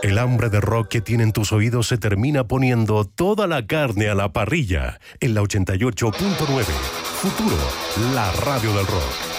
El hambre de rock que tienen tus oídos se termina poniendo toda la carne a la parrilla. En la 88.9. Futuro, la radio del rock.